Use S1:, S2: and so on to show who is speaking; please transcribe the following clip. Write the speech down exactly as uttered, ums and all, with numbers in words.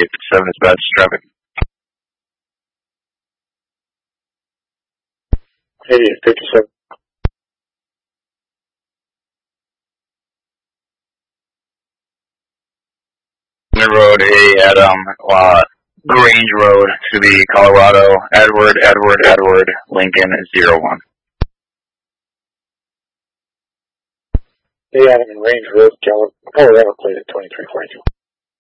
S1: eight fifty-seven is bad traffic.
S2: eighty-eight fifty-seven.
S1: The road, hey, Adam, uh, Grange Road to the Colorado, Edward, Edward, Edward, Lincoln, zero one.
S2: Hey, Adam, and Range Road, Colorado, plate at twenty-three forty-two.